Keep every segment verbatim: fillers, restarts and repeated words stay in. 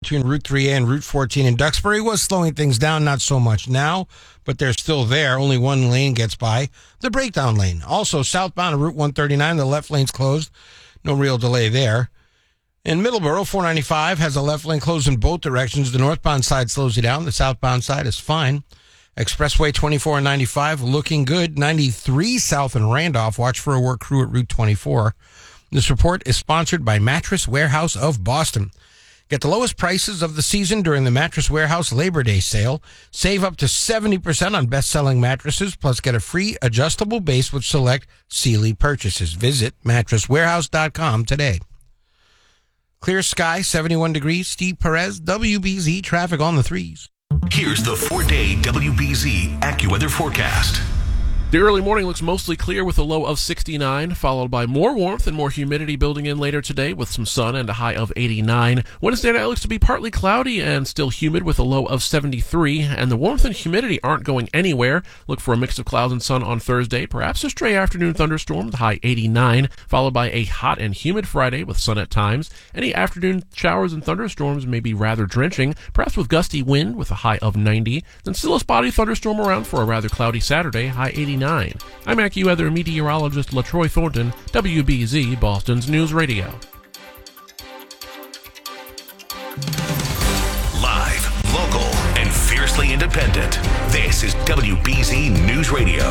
between Route three A and Route fourteen in Duxbury was slowing things down, not so much now, but they're still there. Only one lane gets by, the breakdown lane. Also, southbound of Route one thirty-nine, the left lane's closed. No real delay there. In Middleborough, four ninety-five has a left lane closed in both directions. The northbound side slows you down. The southbound side is fine. Expressway twenty-four and ninety-five looking good. ninety-three south in Randolph. Watch for a work crew at Route twenty-four. This report is sponsored by Mattress Warehouse of Boston. Get the lowest prices of the season during the Mattress Warehouse Labor Day sale. Save up to seventy percent on best-selling mattresses, plus get a free adjustable base with select Sealy purchases. Visit mattress warehouse dot com today. Clear sky, seventy-one degrees. Steve Perez, W B Z traffic on the threes. Here's the four-day W B Z AccuWeather forecast. The early morning looks mostly clear with a low of sixty-nine, followed by more warmth and more humidity building in later today with some sun and a high of eighty-nine. Wednesday night looks to be partly cloudy and still humid with a low of seventy-three, and the warmth and humidity aren't going anywhere. Look for a mix of clouds and sun on Thursday, perhaps a stray afternoon thunderstorm with a high eighty-nine, followed by a hot and humid Friday with sun at times. Any afternoon showers and thunderstorms may be rather drenching, perhaps with gusty wind with a high of ninety. Then still a spotty thunderstorm around for a rather cloudy Saturday, high eighty-nine. I'm AccuWeather meteorologist LaTroy Thornton, W B Z Boston's News Radio. Live, local, and fiercely independent. This is W B Z News Radio.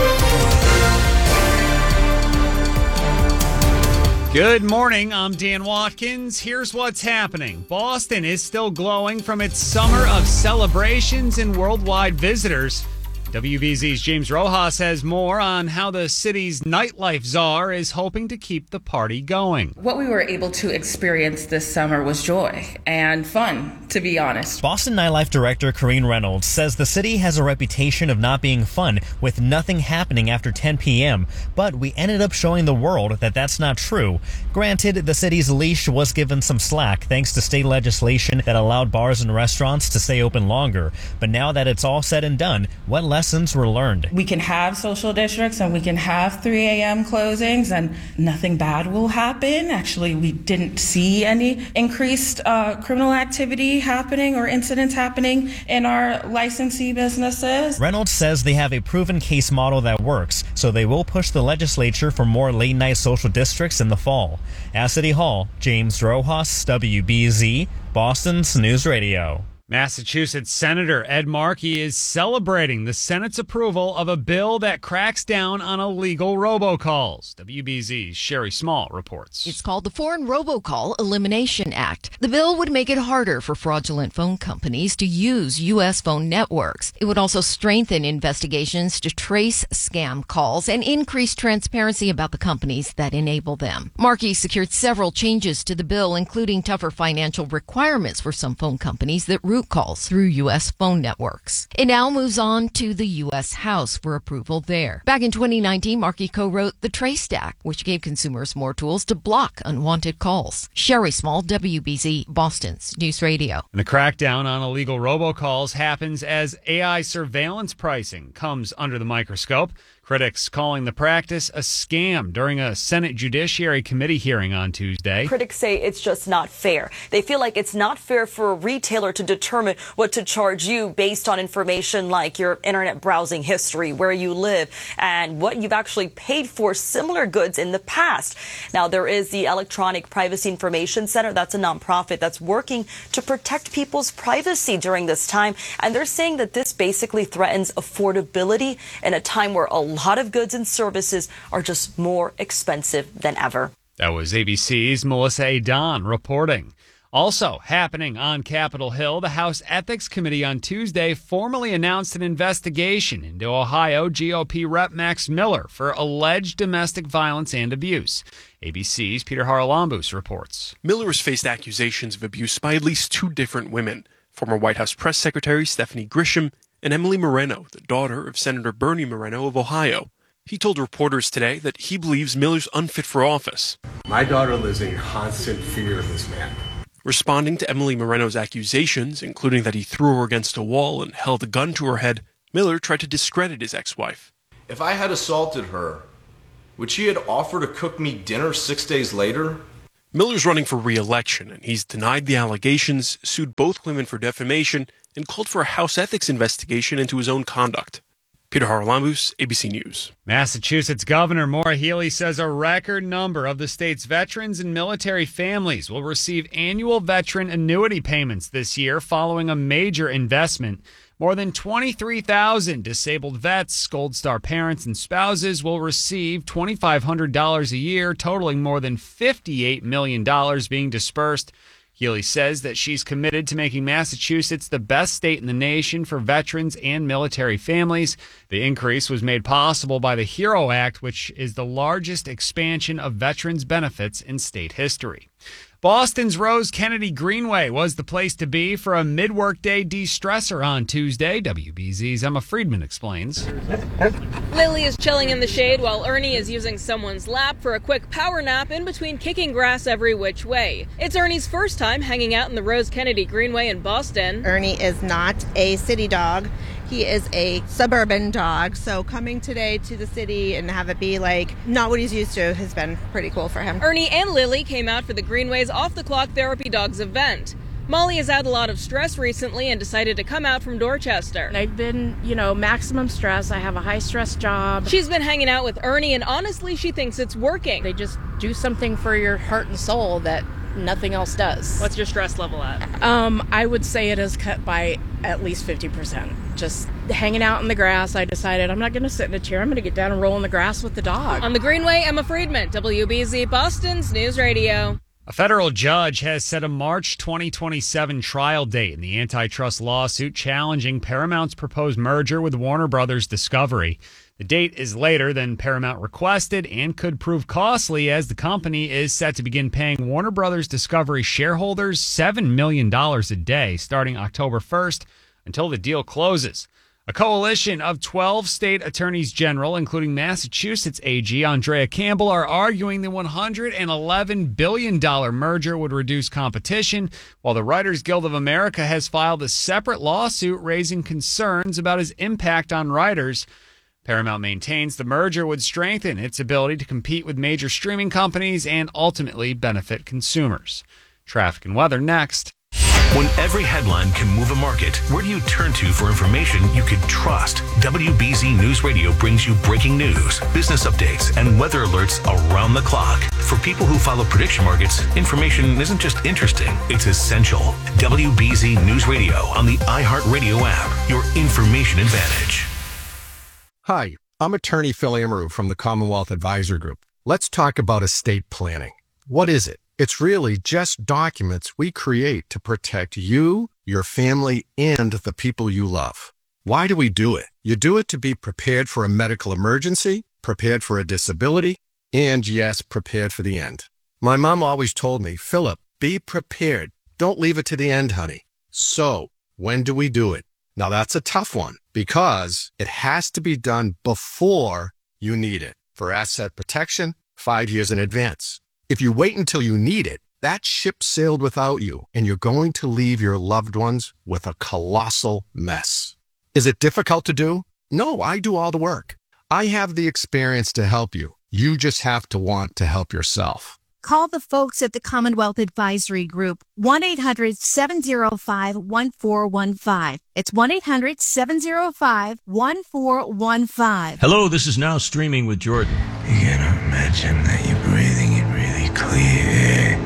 Good morning, I'm Dan Watkins. Here's what's happening. Boston is still glowing from its summer of celebrations and worldwide visitors. W B Z's James Rojas has more on how the city's nightlife czar is hoping to keep the party going. What we were able to experience this summer was joy and fun, to be honest. Boston nightlife director Corrine Reynolds says the city has a reputation of not being fun with nothing happening after ten p.m., but we ended up showing the world that that's not true. Granted, the city's leash was given some slack thanks to state legislation that allowed bars and restaurants to stay open longer. But now that it's all said and done, what lessons were learned? We can have social districts and we can have three a.m. closings and nothing bad will happen. Actually, we didn't see any increased uh, criminal activity happening or incidents happening in our licensee businesses. Reynolds says they have a proven case model that works, so they will push the legislature for more late-night social districts in the fall. At City Hall, James Rojas, W B Z, Boston's News Radio. Massachusetts Senator Ed Markey is celebrating the Senate's approval of a bill that cracks down on illegal robocalls. W B Z's Sherry Small reports. It's called the Foreign Robocall Elimination Act. The bill would make it harder for fraudulent phone companies to use U S phone networks. It would also strengthen investigations to trace scam calls and increase transparency about the companies that enable them. Markey secured several changes to the bill, including tougher financial requirements for some phone companies that route calls through U S phone networks. It now moves on to the U S House for approval there. Back in twenty nineteen, Markey co-wrote the Trace Act, which gave consumers more tools to block unwanted calls. Sherry Small, W B Z, Boston's News Radio. And the crackdown on illegal robocalls happens as A I surveillance pricing comes under the microscope. Critics calling the practice a scam during a Senate Judiciary Committee hearing on Tuesday. Critics say it's just not fair. They feel like it's not fair for a retailer to determine what to charge you based on information like your internet browsing history, where you live, and what you've actually paid for similar goods in the past. Now, there is the Electronic Privacy Information Center. That's a nonprofit that's working to protect people's privacy during this time. And they're saying that this basically threatens affordability in a time where a A lot of goods and services are just more expensive than ever. That was A B C's Melissa A. Don reporting. Also happening on Capitol Hill, the House Ethics Committee on Tuesday formally announced an investigation into Ohio G O P Rep Max Miller for alleged domestic violence and abuse. A B C's Peter Haralambous reports. Miller has faced accusations of abuse by at least two different women, former White House Press Secretary Stephanie Grisham and Emily Moreno, the daughter of Senator Bernie Moreno of Ohio. He told reporters today that he believes Miller's unfit for office. My daughter lives in constant fear of this man. Responding to Emily Moreno's accusations, including that he threw her against a wall and held a gun to her head, Miller tried to discredit his ex-wife. If I had assaulted her, would she have offered to cook me dinner six days later? Miller's running for re-election, and he's denied the allegations, sued both women for defamation, and called for a House ethics investigation into his own conduct. Peter Haralambous, A B C News. Massachusetts Governor Maura Healey says a record number of the state's veterans and military families will receive annual veteran annuity payments this year following a major investment. More than twenty-three thousand disabled vets, Gold Star parents, and spouses will receive two thousand five hundred dollars a year, totaling more than fifty-eight million dollars being dispersed. Healey says that she's committed to making Massachusetts the best state in the nation for veterans and military families. The increase was made possible by the HERO Act, which is the largest expansion of veterans' benefits in state history. Boston's Rose Kennedy Greenway was the place to be for a mid-workday de-stressor on Tuesday. W B Z's Emma Friedman explains. Lily is chilling in the shade while Ernie is using someone's lap for a quick power nap in between kicking grass every which way. It's Ernie's first time hanging out in the Rose Kennedy Greenway in Boston. Ernie is not a city dog. He is a suburban dog, so coming today to the city and have it be like not what he's used to has been pretty cool for him. Ernie and Lily came out for the Greenway's off-the-clock therapy dogs event. Molly has had a lot of stress recently and decided to come out from Dorchester. I've been, you know, maximum stress. I have a high-stress job. She's been hanging out with Ernie, and honestly, she thinks it's working. They just do something for your heart and soul that nothing else does. What's your stress level at? Um, I would say it is cut by at least fifty percent. Just hanging out in the grass, I decided I'm not going to sit in a chair. I'm going to get down and roll in the grass with the dog. On the Greenway, Emma Friedman, W B Z Boston's News Radio. A federal judge has set a March twenty twenty-seven trial date in the antitrust lawsuit challenging Paramount's proposed merger with Warner Brothers Discovery. The date is later than Paramount requested and could prove costly as the company is set to begin paying Warner Brothers Discovery shareholders seven million dollars a day starting October first until the deal closes. A coalition of twelve state attorneys general, including Massachusetts A G Andrea Campbell, are arguing the one hundred eleven billion dollars merger would reduce competition, while the Writers Guild of America has filed a separate lawsuit raising concerns about its impact on writers. Paramount maintains the merger would strengthen its ability to compete with major streaming companies and ultimately benefit consumers. Traffic and weather next. When every headline can move a market, where do you turn to for information you can trust? W B Z News Radio brings you breaking news, business updates, and weather alerts around the clock. For people who follow prediction markets, information isn't just interesting, it's essential. W B Z News Radio on the iHeartRadio app, your information advantage. Hi, I'm attorney Phil Amaru from the Commonwealth Advisor Group. Let's talk about estate planning. What is it? It's really just documents we create to protect you, your family, and the people you love. Why do we do it? You do it to be prepared for a medical emergency, prepared for a disability, and yes, prepared for the end. My mom always told me, Philip, be prepared. Don't leave it to the end, honey. So, when do we do it? Now that's a tough one because it has to be done before you need it. For asset protection, five years in advance. If you wait until you need it, that ship sailed without you, and you're going to leave your loved ones with a colossal mess. Is it difficult to do? No, I do all the work. I have the experience to help you. You just have to want to help yourself. Call the folks at the Commonwealth Advisory Group, one eight hundred seven oh five one four one five. It's one eight hundred seven oh five one four one five. Hello, this is Now Streaming with Jordan. You gotta imagine that you're breathing in really clear air.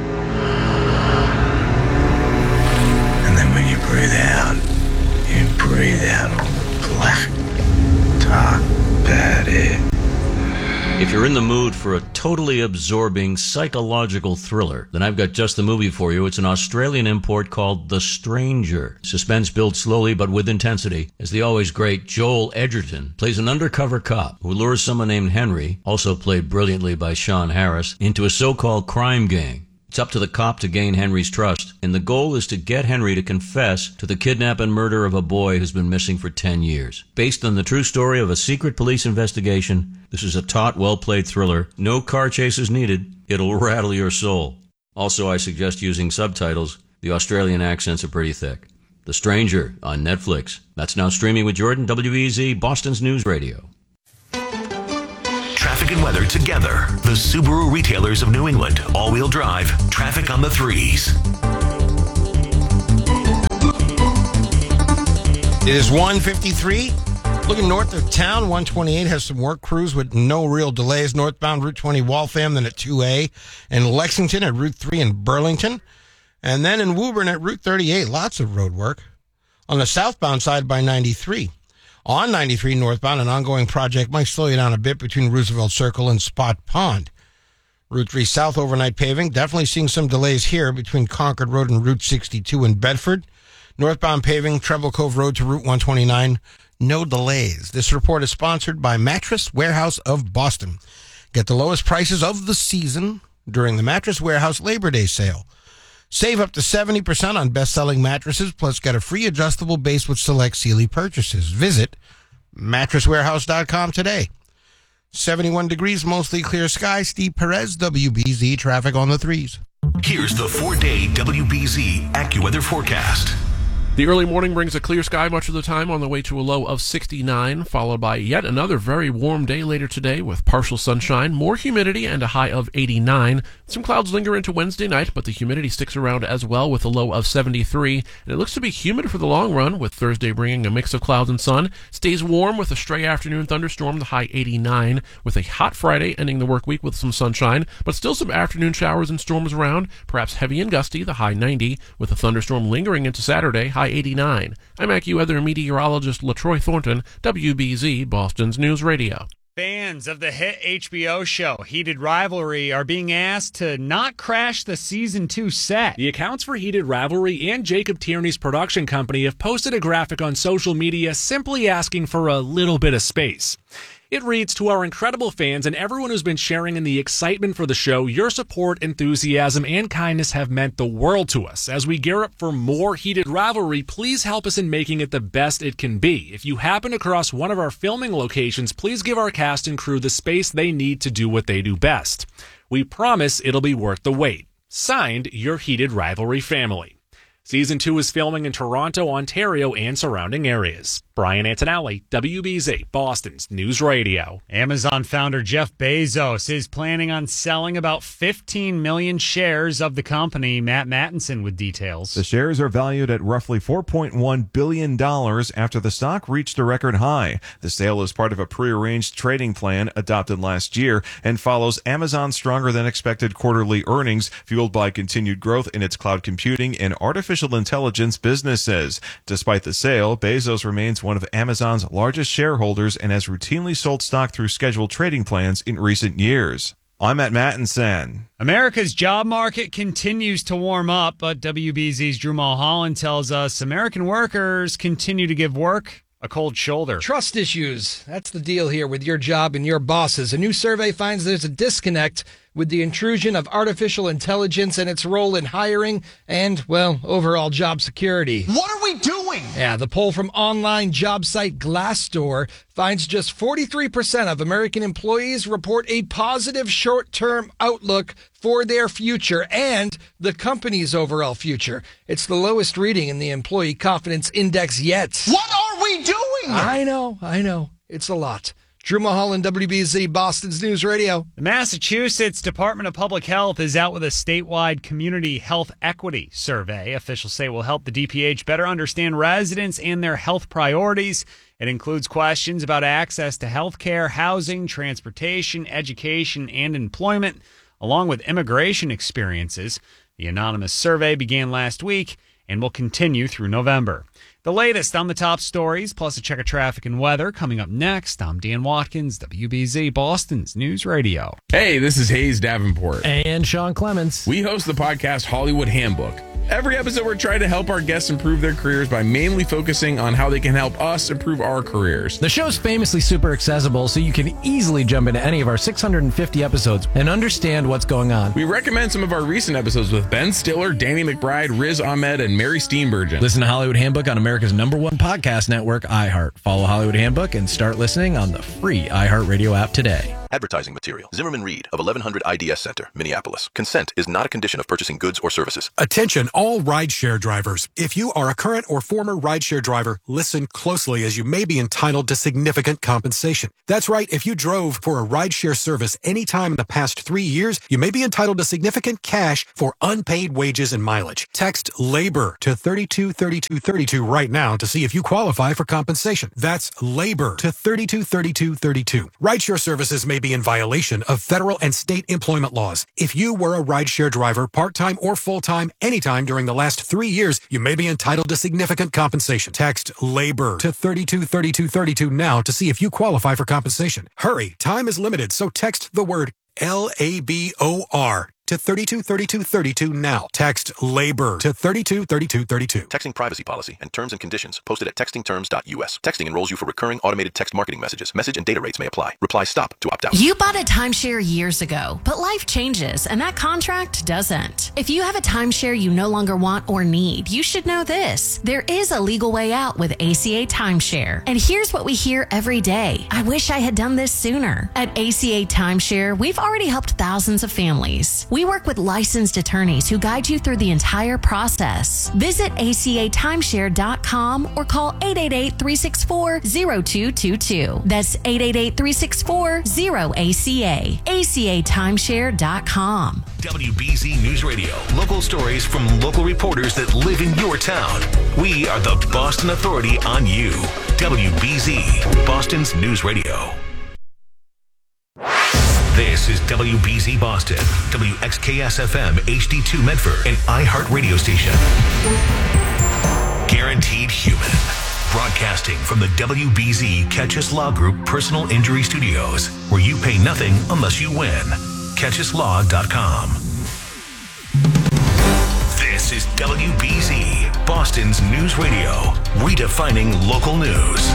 And then when you breathe out, you breathe out all the black, dark, bad air. If you're in the mood for a totally absorbing psychological thriller, then I've got just the movie for you. It's an Australian import called The Stranger. Suspense builds slowly but with intensity as the always great Joel Edgerton plays an undercover cop who lures someone named Henry, also played brilliantly by Sean Harris, into a so-called crime gang. It's up to the cop to gain Henry's trust, and the goal is to get Henry to confess to the kidnap and murder of a boy who's been missing for ten years. Based on the true story of a secret police investigation, this is a taut, well-played thriller. No car chases needed. It'll rattle your soul. Also, I suggest using subtitles. The Australian accents are pretty thick. The Stranger on Netflix. That's Now Streaming with Jordan, W E Z, Boston's News Radio. traffic and weather together. The Subaru retailers of New England. All-wheel drive. Traffic on the threes. It is one fifty-three. Looking north of town, one twenty-eight has some work crews with no real delays. Northbound Route twenty Waltham, then at two A. And Lexington at Route three in Burlington. And then in Woburn at Route thirty-eight, lots of road work. On the southbound side by ninety-three. On ninety-three northbound, an ongoing project might slow you down a bit between Roosevelt Circle and Spot Pond. Route three south overnight paving, definitely seeing some delays here between Concord Road and Route sixty-two in Bedford. Northbound paving, Treble Cove Road to Route one twenty-nine, no delays. This report is sponsored by Mattress Warehouse of Boston. Get the lowest prices of the season during the Mattress Warehouse Labor Day sale. Save up to seventy percent on best-selling mattresses, plus get a free adjustable base with select Sealy purchases. Visit mattress warehouse dot com today. seventy-one degrees, mostly clear sky. Steve Perez, W B Z, traffic on the threes. Here's the four-day W B Z AccuWeather forecast. The early morning brings a clear sky much of the time on the way to a low of sixty-nine, followed by yet another very warm day later today with partial sunshine, more humidity, and a high of eighty-nine. Some clouds linger into Wednesday night, but the humidity sticks around as well with a low of seventy-three. And it looks to be humid for the long run, with Thursday bringing a mix of clouds and sun. Stays warm with a stray afternoon thunderstorm, the high eighty-nine, with a hot Friday ending the work week with some sunshine, but still some afternoon showers and storms around, perhaps heavy and gusty, the high ninety, with a thunderstorm lingering into Saturday, high eighty-nine. I'm AccuWeather meteorologist LaTroy Thornton, W B Z, Boston's News Radio. Fans of the hit H B O show Heated Rivalry are being asked to not crash the season two set. The accounts for Heated Rivalry and Jacob Tierney's production company have posted a graphic on social media simply asking for a little bit of space. It reads, "To our incredible fans and everyone who's been sharing in the excitement for the show, your support, enthusiasm, and kindness have meant the world to us. As we gear up for more Heated Rivalry, please help us in making it the best it can be. If you happen to cross one of our filming locations, please give our cast and crew the space they need to do what they do best. We promise it'll be worth the wait. Signed, your Heated Rivalry family." Season two is filming in Toronto, Ontario, and surrounding areas. Brian Antonelli, W B Z, Boston's News Radio. Amazon founder Jeff Bezos is planning on selling about fifteen million shares of the company. Matt Mattinson with details. The shares are valued at roughly four point one billion dollars after the stock reached a record high. The sale is part of a prearranged trading plan adopted last year and follows Amazon's stronger-than-expected quarterly earnings, fueled by continued growth in its cloud computing and artificial intelligence businesses. Despite the sale, Bezos remains one of Amazon's largest shareholders and has routinely sold stock through scheduled trading plans in recent years. I'm Matt Mattinson. America's job market continues to warm up, but W B Z's Drew Mulholland tells us American workers continue to give work a cold shoulder. Trust issues. That's the deal here with your job and your bosses. A new survey finds there's a disconnect with the intrusion of artificial intelligence and its role in hiring and, well, overall job security. What are we doing? Yeah, the poll from online job site Glassdoor finds just forty-three percent of American employees report a positive short-term outlook for their future and the company's overall future. It's the lowest reading in the Employee Confidence Index yet. What are we doing? I know, I know. It's a lot. Drew Mulholland, W B Z, Boston's News Radio. The Massachusetts Department of Public Health is out with a statewide community health equity survey. Officials say will help the D P H better understand residents and their health priorities. It includes questions about access to health care, housing, transportation, education, and employment, along with immigration experiences. The anonymous survey began last week and will continue through November. The latest on the top stories, plus a check of traffic and weather, coming up next. I'm Dan Watkins, W B Z, Boston's News Radio. Hey, this is Hayes Davenport. And Sean Clements. We host the podcast Hollywood Handbook. Every episode, we're trying to help our guests improve their careers by mainly focusing on how they can help us improve our careers. The show's famously super accessible, so you can easily jump into any of our six hundred fifty episodes and understand what's going on. We recommend some of our recent episodes with Ben Stiller, Danny McBride, Riz Ahmed, and Mary Steenburgen. Listen to Hollywood Handbook on America's number one podcast network, iHeart. Follow Hollywood Handbook and start listening on the free iHeartRadio app today. Advertising material. Zimmerman Reed of eleven hundred I D S Center, Minneapolis. Consent is not a condition of purchasing goods or services. Attention all rideshare drivers. If you are a current or former rideshare driver, listen closely as you may be entitled to significant compensation. That's right, if you drove for a rideshare service anytime in the past three years, you may be entitled to significant cash for unpaid wages and mileage. Text LABOR to thirty-two thirty-two thirty-two right now to see if you qualify for compensation. That's LABOR to thirty-two thirty-two thirty-two. Rideshare services may be in violation of federal and state employment laws. If you were a rideshare driver, part-time or full-time, anytime during the last three years, you may be entitled to significant compensation. Text LABOR to thirty-two thirty-two thirty-two now to see if you qualify for compensation. Hurry, time is limited, so text the word L A B O R to thirty-two thirty-two thirty-two now. Text LABOR to thirty-two thirty-two thirty-two. Texting privacy policy and terms and conditions posted at texting terms dot U S. Texting enrolls you for recurring automated text marketing messages. Message and data rates may apply. Reply STOP to opt out. You bought a timeshare years ago, but life changes and that contract doesn't. If you have a timeshare you no longer want or need, you should know this. There is a legal way out with A C A Timeshare. And here's what we hear every day. I wish I had done this sooner. At A C A Timeshare, we've already helped thousands of families. We work with licensed attorneys who guide you through the entire process. Visit A C A timeshare dot com or call eight eight eight, three six four, zero two two two. That's eight eight eight, three six four, zero A C A. A C A timeshare dot com. W B Z News Radio. Local stories from local reporters that live in your town. We are the Boston Authority on you. W B Z, Boston's News Radio. This is W B Z Boston, W X K S F M H D two Medford, an iHeart radio station. Guaranteed Human. Broadcasting from the W B Z Catchus Law Group Personal Injury Studios, where you pay nothing unless you win. catchus law dot com. This is W B Z, Boston's News Radio, redefining local news.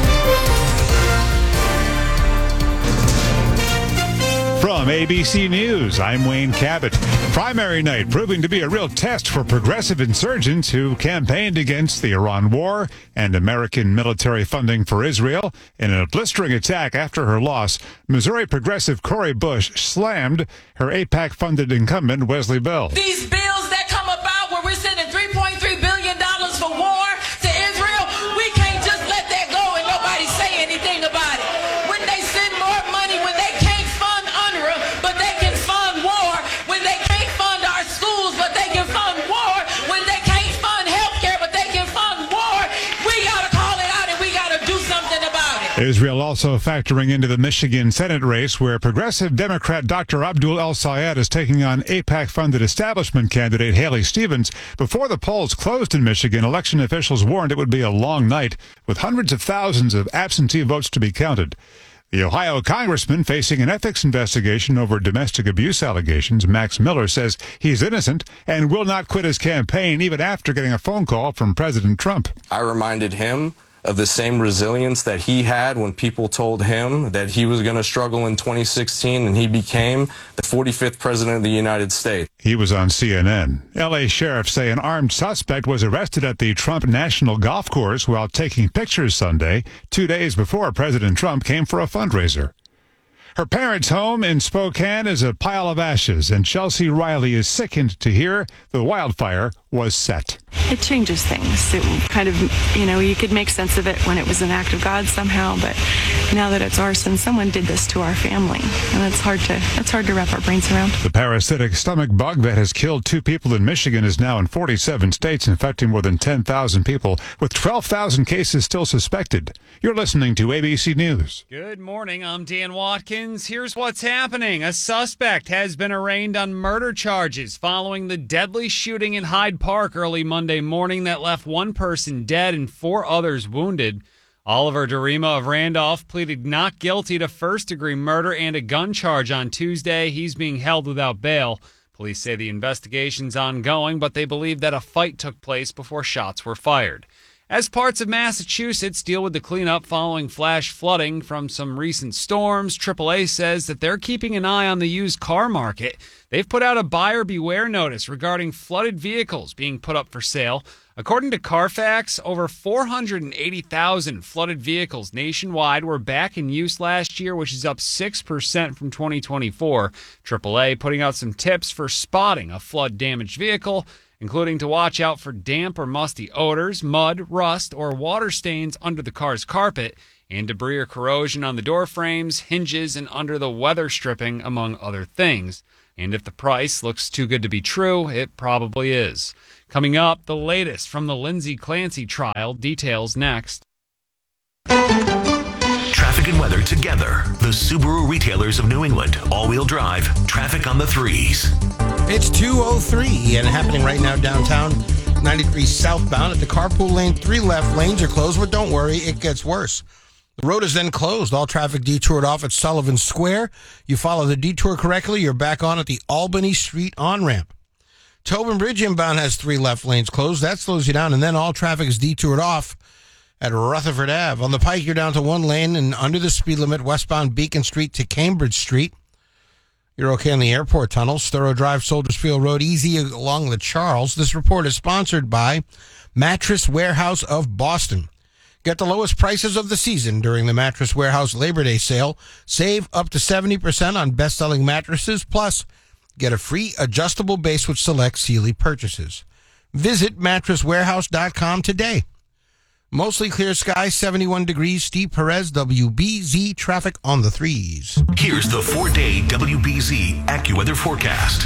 From A B C News, I'm Wayne Cabot. Primary night proving to be a real test for progressive insurgents who campaigned against the Iran war and American military funding for Israel. In a blistering attack after her loss, Missouri progressive Cori Bush slammed her AIPAC-funded incumbent Wesley Bell. These bills that come about where we're sending three point three billion dollars for war to Israel, we can't just let that go and nobody say anything about it. When they send more money, when they can't fund UNRWA, but they can fund war, when they can't fund our schools, but they can fund war, when they can't fund health care, but they can fund war, we got to call it out and we got to do something about it. Israel also factoring into the Michigan Senate race where progressive Democrat Doctor Abdul El-Sayed is taking on AIPAC-funded establishment candidate Haley Stevens. Before the polls closed in Michigan, election officials warned it would be a long night with hundreds of thousands of absentee votes to be counted. The Ohio congressman facing an ethics investigation over domestic abuse allegations, Max Miller, says he's innocent and will not quit his campaign even after getting a phone call from President Trump. I reminded him of the same resilience that he had when people told him that he was going to struggle in twenty sixteen and he became the forty-fifth president of the United States. He was on C N N. L A sheriffs say an armed suspect was arrested at the Trump National Golf Course while taking pictures Sunday, two days before President Trump came for a fundraiser. Her parents' home in Spokane is a pile of ashes, and Chelsea Riley is sickened to hear the wildfire was set. It changes things. It kind of, you know, you could make sense of it when it was an act of God somehow, but now that it's arson, someone did this to our family, and that's hard to that's hard to wrap our brains around. The parasitic stomach bug that has killed two people in Michigan is now in forty-seven states, infecting more than ten thousand people, with twelve thousand cases still suspected. You're listening to A B C News. Good morning, I'm Dan Watkins. Here's what's happening. A suspect has been arraigned on murder charges following the deadly shooting in Hyde Park early Monday morning that left one person dead and four others wounded. Oliver Darima of Randolph pleaded not guilty to first-degree murder and a gun charge on Tuesday. He's being held without bail. Police say the investigation's ongoing, but they believe that a fight took place before shots were fired. As parts of Massachusetts deal with the cleanup following flash flooding from some recent storms, triple A says that they're keeping an eye on the used car market. They've put out a buyer beware notice regarding flooded vehicles being put up for sale. According to Carfax, over four hundred eighty thousand flooded vehicles nationwide were back in use last year, which is up six percent from twenty twenty-four. triple A putting out some tips for spotting a flood-damaged vehicle, including to watch out for damp or musty odors, mud, rust, or water stains under the car's carpet, and debris or corrosion on the door frames, hinges, and under the weather stripping, among other things. And if the price looks too good to be true, it probably is. Coming up, the latest from the Lindsay Clancy trial. Details next. Traffic and weather together. The Subaru retailers of New England. All-wheel drive. Traffic on the threes. It's two oh three and happening right now downtown. ninety-three southbound at the carpool lane. Three left lanes are closed, but don't worry, it gets worse. The road is then closed. All traffic detoured off at Sullivan Square. You follow the detour correctly, you're back on at the Albany Street on-ramp. Tobin Bridge inbound has three left lanes closed. That slows you down, and then all traffic is detoured off at Rutherford Avenue. On the Pike, you're down to one lane and under the speed limit westbound Beacon Street to Cambridge Street. You're okay on the airport tunnels. Thorough Drive, Soldiers Field Road, easy along the Charles. This report is sponsored by Mattress Warehouse of Boston. Get the lowest prices of the season during the Mattress Warehouse Labor Day sale. Save up to seventy percent on best-selling mattresses, plus get a free adjustable base with select Sealy purchases. Visit mattress warehouse dot com today. Mostly clear skies, seventy-one degrees. Steve Perez, W B Z traffic on the threes. Here's the four-day W B Z AccuWeather forecast.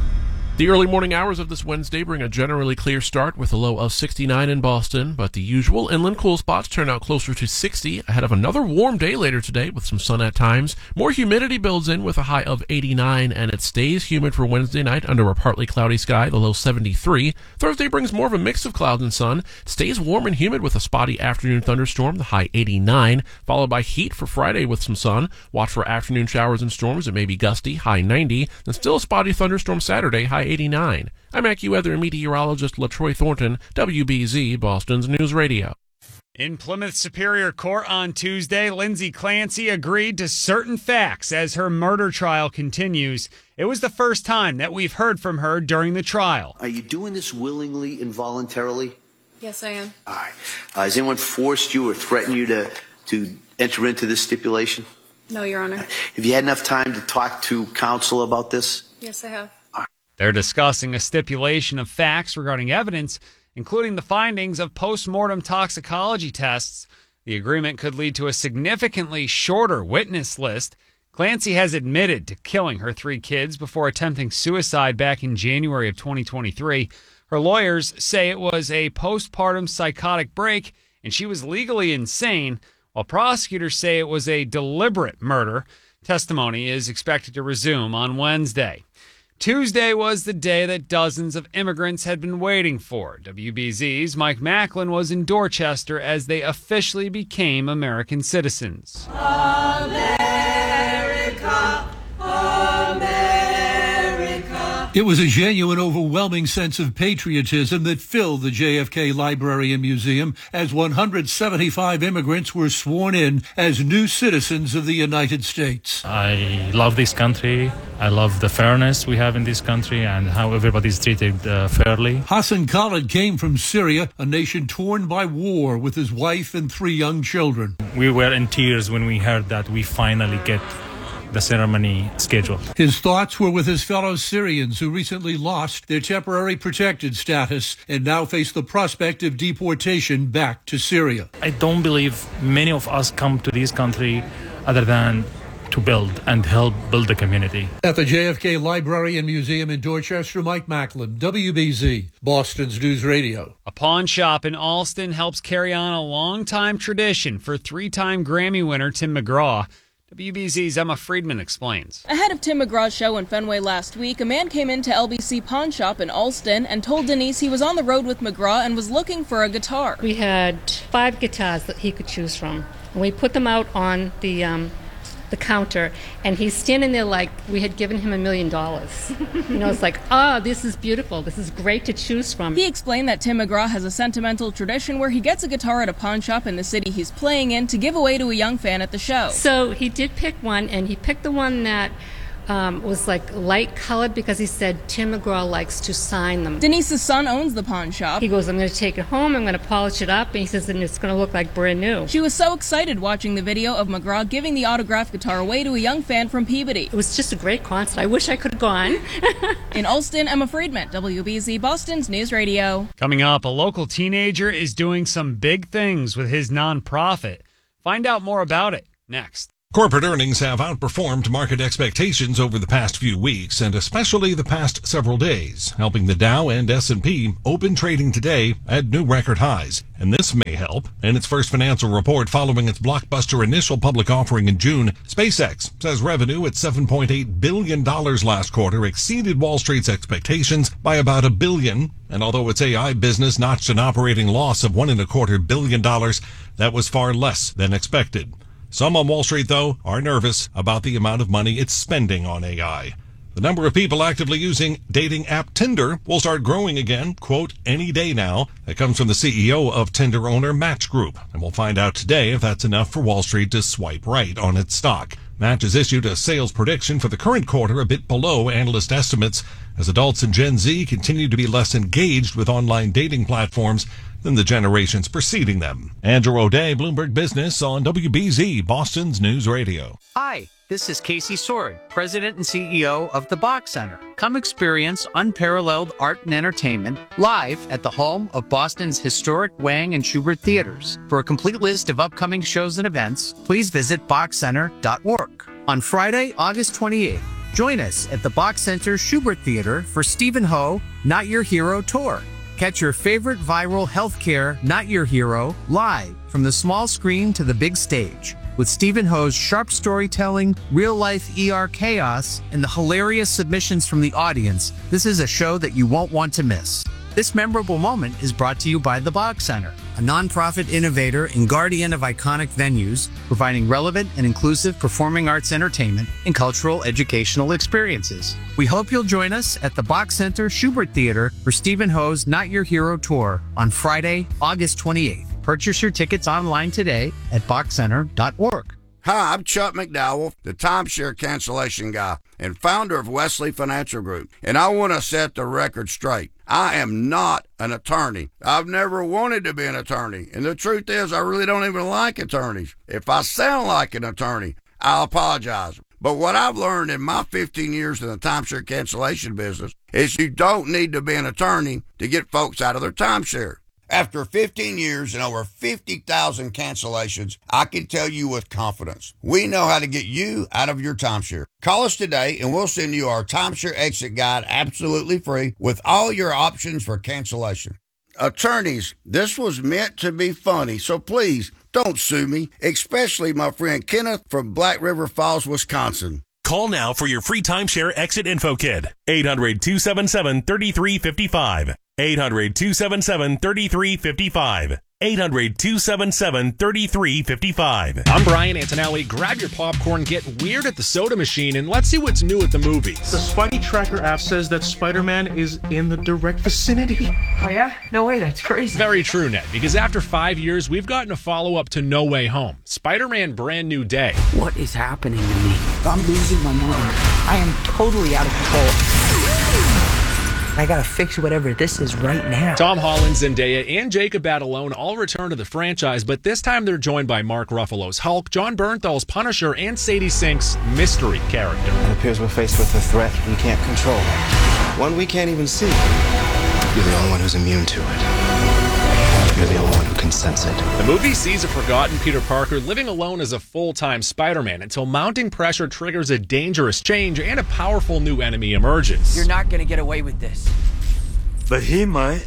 The early morning hours of this Wednesday bring a generally clear start with a low of sixty-nine in Boston, but the usual inland cool spots turn out closer to sixty ahead of another warm day later today with some sun at times. More humidity builds in with a high of eighty-nine, and it stays humid for Wednesday night under a partly cloudy sky, the low seventy-three. Thursday brings more of a mix of clouds and sun. It stays warm and humid with a spotty afternoon thunderstorm, the high eighty-nine, followed by heat for Friday with some sun. Watch for afternoon showers and storms. It may be gusty, high ninety. Then still a spotty thunderstorm Saturday, high eighty-nine. I'm AccuWeather meteorologist LaTroy Thornton, W B Z, Boston's News Radio. In Plymouth Superior Court on Tuesday, Lindsay Clancy agreed to certain facts as her murder trial continues. It was the first time that we've heard from her during the trial. Are you doing this willingly and voluntarily? Yes, I am. All right. Uh, has anyone forced you or threatened you to, to enter into this stipulation? No, Your Honor. Have you had enough time to talk to counsel about this? Yes, I have. They're discussing a stipulation of facts regarding evidence, including the findings of post-mortem toxicology tests. The agreement could lead to a significantly shorter witness list. Clancy has admitted to killing her three kids before attempting suicide back in January of twenty twenty-three. Her lawyers say it was a postpartum psychotic break and she was legally insane, while prosecutors say it was a deliberate murder. Testimony is expected to resume on Wednesday. Tuesday was the day that dozens of immigrants had been waiting for. W B Z's Mike Macklin was in Dorchester as they officially became American citizens. America, America. It was a genuine, overwhelming sense of patriotism that filled the J F K Library and Museum as one hundred seventy-five immigrants were sworn in as new citizens of the United States. I love this country. I love the fairness we have in this country and how everybody's treated uh, fairly. Hassan Khalid came from Syria, a nation torn by war, with his wife and three young children. We were in tears when we heard that we finally get the ceremony scheduled. His thoughts were with his fellow Syrians who recently lost their temporary protected status and now face the prospect of deportation back to Syria. I don't believe many of us come to this country other than to build and help build the community. At the J F K Library and Museum in Dorchester, Mike Macklin, W B Z, Boston's News Radio. A pawn shop in Alston helps carry on a long-time tradition for three-time Grammy winner Tim McGraw. W B Z's Emma Friedman explains. Ahead of Tim McGraw's show in Fenway last week, a man came into L B C Pawn Shop in Alston and told Denise he was on the road with McGraw and was looking for a guitar. We had five guitars that he could choose from. And we put them out on the um, the counter, and he's standing there like we had given him a million dollars. You know, it's like, oh, this is beautiful. This is great to choose from. He explained that Tim McGraw has a sentimental tradition where he gets a guitar at a pawn shop in the city he's playing in to give away to a young fan at the show. So he did pick one, and he picked the one that Um, was like light colored because he said Tim McGraw likes to sign them. Denise's son owns the pawn shop. He goes, I'm going to take it home, I'm going to polish it up, and he says, and it's going to look like brand new. She was so excited watching the video of McGraw giving the autographed guitar away to a young fan from Peabody. It was just a great concert. I wish I could have gone. In Ulston, Emma Friedman, W B Z Boston's News Radio. Coming up, a local teenager is doing some big things with his nonprofit. Find out more about it next. Corporate earnings have outperformed market expectations over the past few weeks, and especially the past several days, helping the Dow and S and P open trading today at new record highs. And this may help. In its first financial report following its blockbuster initial public offering in June, SpaceX says revenue at seven point eight billion dollars last quarter exceeded Wall Street's expectations by about a billion. And although its A I business notched an operating loss of one and a quarter billion dollars, that was far less than expected. Some on Wall Street, though, are nervous about the amount of money it's spending on A I. The number of people actively using dating app Tinder will start growing again, quote, any day now. That comes from the C E O of Tinder owner Match Group. And we'll find out today if that's enough for Wall Street to swipe right on its stock. Match has issued a sales prediction for the current quarter a bit below analyst estimates, as adults and Gen Z continue to be less engaged with online dating platforms than the generations preceding them. Andrew O'Day, Bloomberg Business on W B Z, Boston's News Radio. Hi, this is Casey Sword, President and C E O of the Bach Center. Come experience unparalleled art and entertainment live at the home of Boston's historic Wang and Schubert theaters. For a complete list of upcoming shows and events, please visit bach center dot org. On Friday, August twenty-eighth, join us at the Bach Center Schubert Theater for Stephen Ho, Not Your Hero Tour. Catch your favorite viral healthcare Not Your Hero live from the small screen to the big stage. With Stephen Ho's sharp storytelling, real-life E R chaos, and the hilarious submissions from the audience, this is a show that you won't want to miss. This memorable moment is brought to you by the Bach Center, a nonprofit innovator and guardian of iconic venues, providing relevant and inclusive performing arts entertainment and cultural educational experiences. We hope you'll join us at the Bach Center Schubert Theater for Stephen Ho's Not Your Hero Tour on Friday, August twenty-eighth. Purchase your tickets online today at bach center dot org. Hi, I'm Chuck McDowell, the timeshare cancellation guy and founder of Wesley Financial Group, and I want to set the record straight. I am not an attorney. I've never wanted to be an attorney, and the truth is I really don't even like attorneys. If I sound like an attorney, I'll apologize. But what I've learned in my fifteen years in the timeshare cancellation business is you don't need to be an attorney to get folks out of their timeshare. After fifteen years and over fifty thousand cancellations, I can tell you with confidence, we know how to get you out of your timeshare. Call us today and we'll send you our timeshare exit guide absolutely free with all your options for cancellation. Attorneys, this was meant to be funny, so please don't sue me, especially my friend Kenneth from Black River Falls, Wisconsin. Call now for your free timeshare exit info kit. eight hundred, two seven seven, three three five five. eight hundred, two seven seven, three three five five. eight hundred, two seven seven, three three five five. I'm Brian Antonelli. Grab your popcorn, get weird at the soda machine, and let's see what's new at the movies. The Spidey Tracker app says that Spider-Man is in the direct vicinity. Oh yeah? No way, that's crazy. Very true, Ned, because after five years, we've gotten a follow-up to No Way Home. Spider-Man Brand New Day. What is happening to me? I'm losing my mind. I am totally out of control. I gotta fix whatever this is right now. Tom Holland, Zendaya, and Jacob Batalon all return to the franchise, but this time they're joined by Mark Ruffalo's Hulk, John Bernthal's Punisher, and Sadie Sink's mystery character. It appears we're faced with a threat we can't control. One we can't even see. You're the only one who's immune to it. You're the only one who can sense it. The movie sees a forgotten Peter Parker living alone as a full-time Spider-Man until mounting pressure triggers a dangerous change and a powerful new enemy emerges. You're not gonna get away with this. But he might.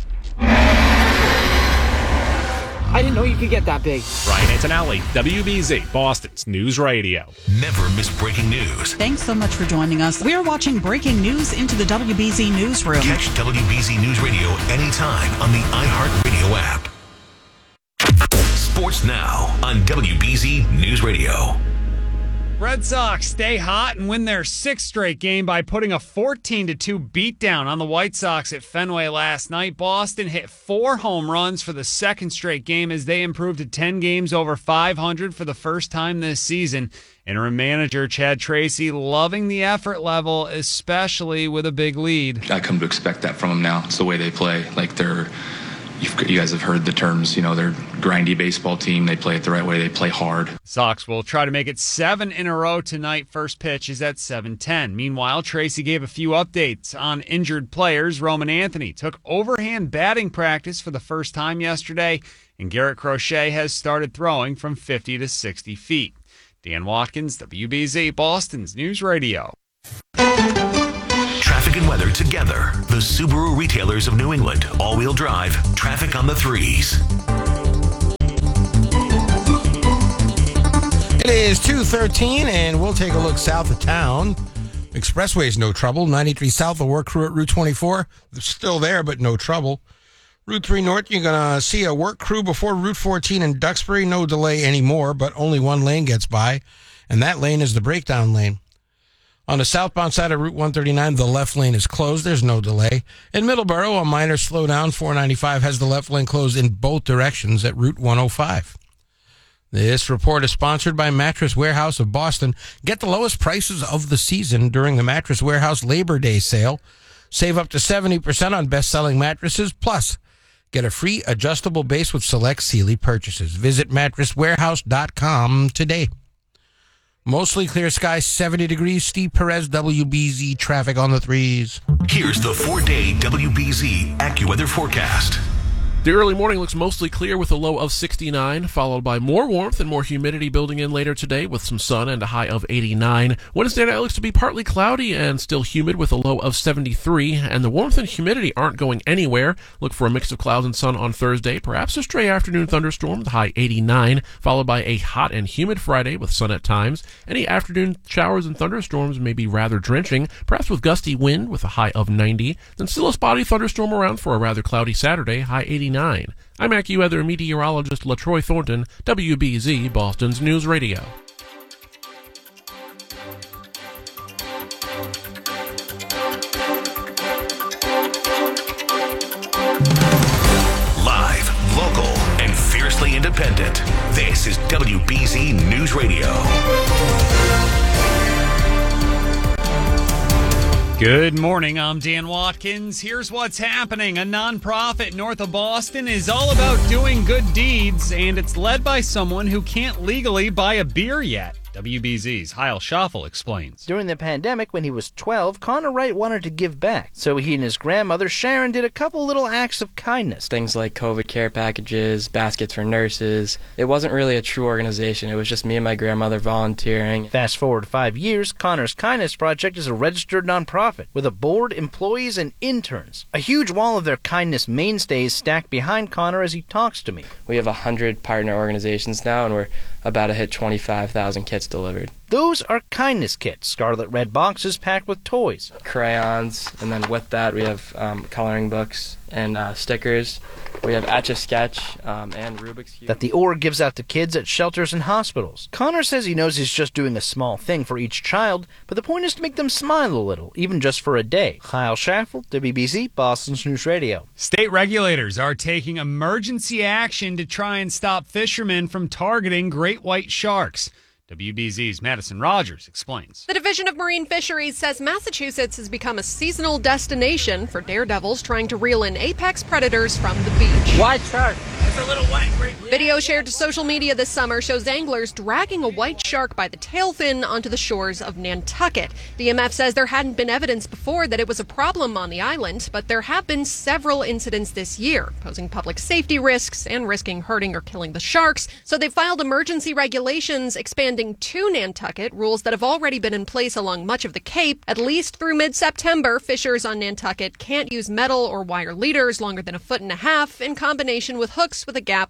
I didn't know you could get that big. Brian Antonelli, W B Z, Boston's News Radio. Never miss breaking news. Thanks so much for joining us. We are watching breaking news into the W B Z Newsroom. Catch W B Z News Radio anytime on the iHeartRadio app. Sports Now on W B Z News Radio. Red Sox stay hot and win their sixth straight game by putting a fourteen to two beatdown on the White Sox at Fenway last night. Boston hit four home runs for the second straight game as they improved to ten games over five hundred for the first time this season. Interim manager Chad Tracy loving the effort level, especially with a big lead. I come to expect that from them now. It's the way they play. Like they're, you've, you guys have heard the terms, you know, they're a grindy baseball team. They play it the right way. They play hard. Sox will try to make it seven in a row tonight. First pitch is at seven ten. Meanwhile, Tracy gave a few updates on injured players. Roman Anthony took overhand batting practice for the first time yesterday, and Garrett Crochet has started throwing from fifty to sixty feet. Dan Watkins, W B Z, Boston's News Radio. Traffic and weather together. The Subaru retailers of New England. All-wheel drive. Traffic on the threes. It is two thirteen, and we'll take a look south of town. Expressway's no trouble. ninety-three south, the work crew at Route twenty-four. They're still there, but no trouble. Route three North, you're going to see a work crew before Route fourteen in Duxbury. No delay anymore, but only one lane gets by, and that lane is the breakdown lane. On the southbound side of Route one thirty-nine, the left lane is closed. There's no delay. In Middleborough, a minor slowdown. four ninety-five has the left lane closed in both directions at Route one oh five. This report is sponsored by Mattress Warehouse of Boston. Get the lowest prices of the season during the Mattress Warehouse Labor Day sale. Save up to seventy percent on best-selling mattresses, plus get a free adjustable base with select Sealy purchases. Visit mattress warehouse dot com today. Mostly clear skies, seventy degrees. Steve Perez, W B Z traffic on the threes. Here's the four-day W B Z AccuWeather forecast. The early morning looks mostly clear with a low of sixty-nine, followed by more warmth and more humidity building in later today with some sun and a high of eighty-nine. Wednesday night looks to be partly cloudy and still humid with a low of seventy-three, and the warmth and humidity aren't going anywhere. Look for a mix of clouds and sun on Thursday, perhaps a stray afternoon thunderstorm, the high eighty-nine, followed by a hot and humid Friday with sun at times. Any afternoon showers and thunderstorms may be rather drenching, perhaps with gusty wind with a high of ninety. Then still a spotty thunderstorm around for a rather cloudy Saturday, high eighty-nine. I'm AccuWeather meteorologist LaTroy Thornton, W B Z, Boston's News Radio. Live, local, and fiercely independent. This is W B Z News Radio. Good morning, I'm Dan Watkins. Here's what's happening. A nonprofit north of Boston is all about doing good deeds, and it's led by someone who can't legally buy a beer yet. W B Z's Heil Schaffel explains. During the pandemic, when he was twelve, Connor Wright wanted to give back. So he and his grandmother, Sharon, did a couple little acts of kindness. Things like COVID care packages, baskets for nurses. It wasn't really a true organization. It was just me and my grandmother volunteering. Fast forward five years, Connor's Kindness Project is a registered nonprofit with a board, employees, and interns. A huge wall of their kindness mainstays stacked behind Connor as he talks to me. We have one hundred partner organizations now, and we're about to hit twenty-five thousand kits delivered. Those are kindness kits, scarlet red boxes packed with toys. Crayons, and then with that we have um, coloring books and uh, stickers. We have Etch-a-Sketch um, and Rubik's Cube. That the org gives out to kids at shelters and hospitals. Connor says he knows he's just doing a small thing for each child, but the point is to make them smile a little, even just for a day. Heil Schaffel, W B Z, Boston's News Radio. State regulators are taking emergency action to try and stop fishermen from targeting great white sharks. W B Z's Madison Rogers explains. The Division of Marine Fisheries says Massachusetts has become a seasonal destination for daredevils trying to reel in apex predators from the beach. White shark. It's a little white. Video shared to social media this summer shows anglers dragging a white shark by the tail fin onto the shores of Nantucket. D M F says there hadn't been evidence before that it was a problem on the island, but there have been several incidents this year, posing public safety risks and risking hurting or killing the sharks. So they filed emergency regulations expanding to Nantucket, rules that have already been in place along much of the Cape. At least through mid-September, fishers on Nantucket can't use metal or wire leaders longer than a foot and a half in combination with hooks with a gap larger than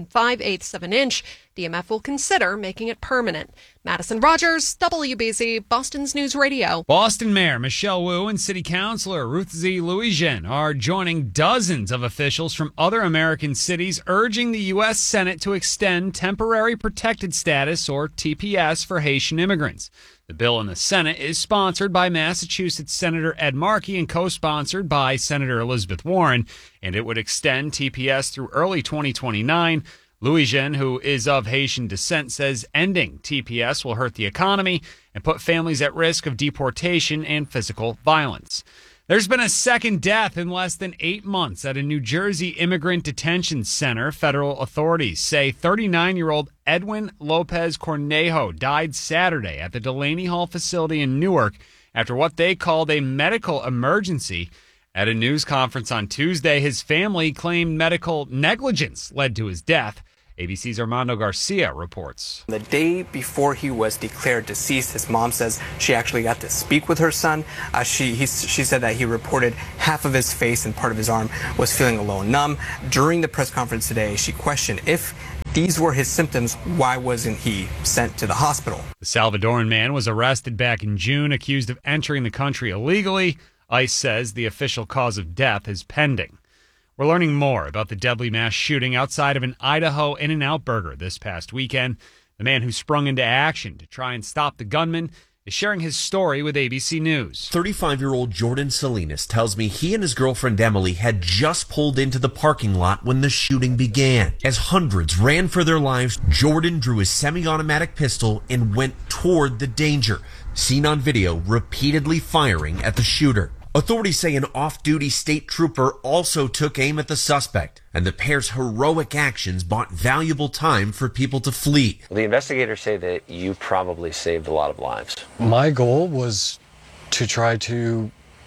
and five-eighths of an inch. D M F will consider making it permanent. Madison Rogers, W B Z, Boston's News Radio. Boston Mayor Michelle Wu and City Councilor Ruth Z. Louijean are joining dozens of officials from other American cities urging the U S. Senate to extend temporary protected status, or T P S, for Haitian immigrants. The bill in the Senate is sponsored by Massachusetts Senator Ed Markey and co-sponsored by Senator Elizabeth Warren, and it would extend T P S through early twenty twenty-nine. Louijean, who is of Haitian descent, says ending T P S will hurt the economy and put families at risk of deportation and physical violence. There's been a second death in less than eight months at a New Jersey immigrant detention center. Federal authorities say thirty-nine-year-old Edwin Lopez Cornejo died Saturday at the Delaney Hall facility in Newark after what they called a medical emergency. At a news conference on Tuesday, his family claimed medical negligence led to his death. A B C's Armando Garcia reports. The day before he was declared deceased, his mom says she actually got to speak with her son. Uh, she he, she said that he reported half of his face and part of his arm was feeling a little numb. During the press conference today, she questioned if these were his symptoms, why wasn't he sent to the hospital? The Salvadoran man was arrested back in June, accused of entering the country illegally. ICE says the official cause of death is pending. We're learning more about the deadly mass shooting outside of an Idaho In-N-Out Burger this past weekend. The man who sprung into action to try and stop the gunman is sharing his story with A B C News. thirty-five-year-old Jordan Salinas tells me he and his girlfriend Emily had just pulled into the parking lot when the shooting began. As hundreds ran for their lives, Jordan drew his semi-automatic pistol and went toward the danger, seen on video repeatedly firing at the shooter. Authorities say an off-duty state trooper also took aim at the suspect, and the pair's heroic actions bought valuable time for people to flee. The investigators say that you probably saved a lot of lives. My goal was to try to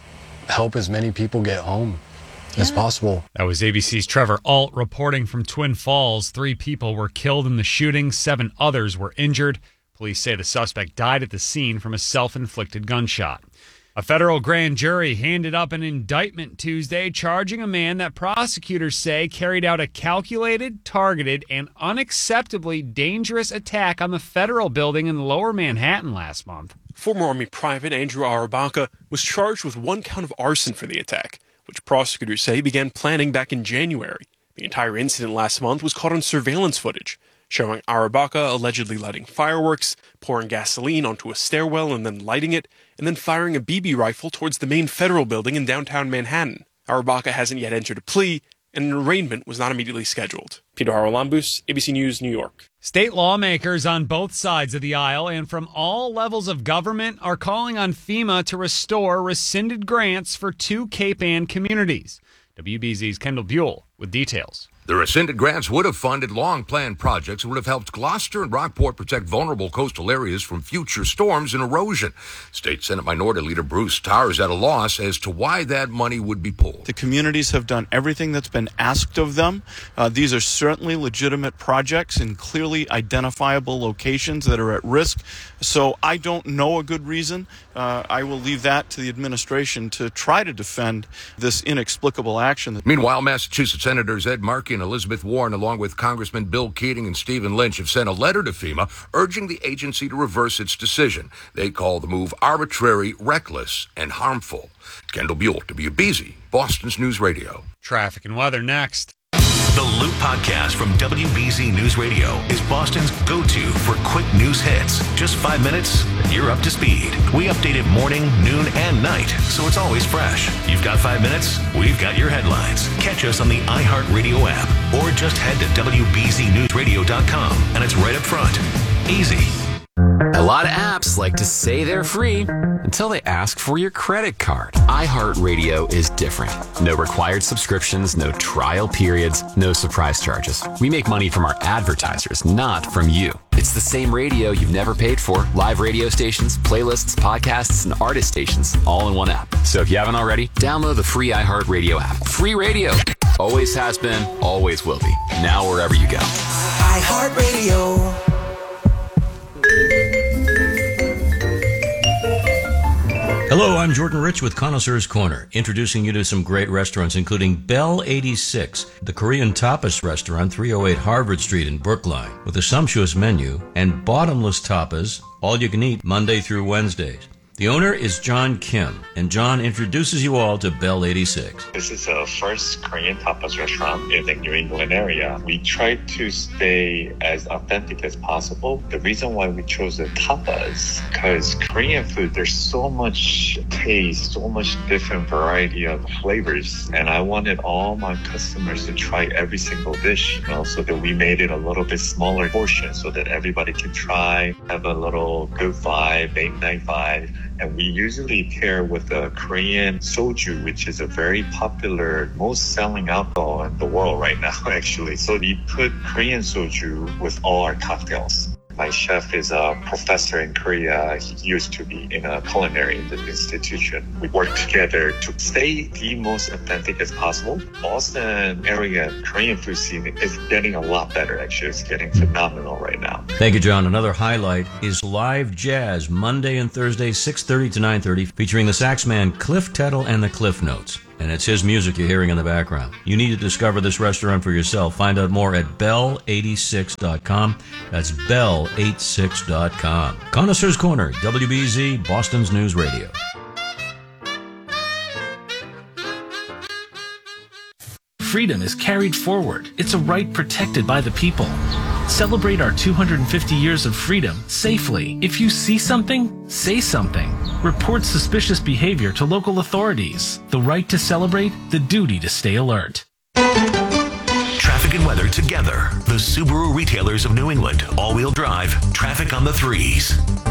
help as many people get home yeah. as possible. That was A B C's Trevor Alt reporting from Twin Falls. Three people were killed in the shooting. Seven others were injured. Police say the suspect died at the scene from a self-inflicted gunshot. A federal grand jury handed up an indictment Tuesday charging a man that prosecutors say carried out a calculated, targeted, and unacceptably dangerous attack on the federal building in Lower Manhattan last month. Former Army Private Andrew Arabaka was charged with one count of arson for the attack, which prosecutors say began planning back in January. The entire incident last month was caught on surveillance footage, showing Arabaka allegedly lighting fireworks, pouring gasoline onto a stairwell and then lighting it, and then firing a B B rifle towards the main federal building in downtown Manhattan. Arabaka hasn't yet entered a plea, and an arraignment was not immediately scheduled. Peter Haralambous, A B C News, New York. State lawmakers on both sides of the aisle and from all levels of government are calling on FEMA to restore rescinded grants for two Cape Ann communities. W B Z's Kendall Buell with details. The rescinded grants would have funded long-planned projects and would have helped Gloucester and Rockport protect vulnerable coastal areas from future storms and erosion. State Senate Minority Leader Bruce Tarr is at a loss as to why that money would be pulled. The communities have done everything that's been asked of them. Uh, these are certainly legitimate projects in clearly identifiable locations that are at risk. So I don't know a good reason. Uh, I will leave that to the administration to try to defend this inexplicable action. Meanwhile, Massachusetts Senators Ed Markey and Elizabeth Warren, along with Congressman Bill Keating and Stephen Lynch, have sent a letter to FEMA urging the agency to reverse its decision. They call the move arbitrary, reckless, and harmful. Kendall Buell, W B Z, Boston's News Radio. Traffic and weather next. The Loop Podcast from W B Z News Radio is Boston's go-to for quick news hits. Just five minutes, and you're up to speed. We update it morning, noon, and night, so it's always fresh. You've got five minutes, we've got your headlines. Catch us on the iHeartRadio app, or just head to W B Z news radio dot com, and it's right up front. Easy. A lot of apps like to say they're free until they ask for your credit card. iHeartRadio is different. No required subscriptions, no trial periods, no surprise charges. We make money from our advertisers, not from you. It's the same radio you've never paid for. Live radio stations, playlists, podcasts, and artist stations all in one app. So if you haven't already, download the free iHeartRadio app. Free radio. Always has been, always will be. Now wherever you go. iHeartRadio. Hello, I'm Jordan Rich with Connoisseur's Corner, introducing you to some great restaurants, including Bell eighty-six, the Korean tapas restaurant, three oh eight Harvard Street in Brookline, with a sumptuous menu, and bottomless tapas, all you can eat Monday through Wednesdays. The owner is John Kim, and John introduces you all to Bell eighty-six. This is the first Korean tapas restaurant in the New England area. We try to stay as authentic as possible. The reason why we chose the tapas, because Korean food, there's so much taste, so much different variety of flavors, and I wanted all my customers to try every single dish, you know, so that we made it a little bit smaller portion so that everybody can try, have a little good vibe, date night vibe. And we usually pair with the Korean soju, which is a very popular, most selling alcohol in the world right now, actually. So we put Korean soju with all our cocktails. My chef is a professor in Korea. He used to be in a culinary institution. We work together to stay the most authentic as possible. Boston area Korean food scene is getting a lot better, actually. It's getting phenomenal right now. Thank you, John. Another highlight is live jazz, Monday and Thursday, six thirty to nine thirty, featuring the sax man Cliff Tettle and the Cliff Notes. And it's his music you're hearing in the background. You need to discover this restaurant for yourself. Find out more at bell eighty-six dot com. That's bell eighty-six dot com. Connoisseur's Corner, W B Z, Boston's News Radio. Freedom is carried forward. It's a right protected by the people. Celebrate our two hundred fifty years of freedom safely. If you see something, say something. Report suspicious behavior to local authorities. The right to celebrate, the duty to stay alert. Traffic and weather together. The Subaru retailers of New England. All-wheel drive. Traffic on the threes.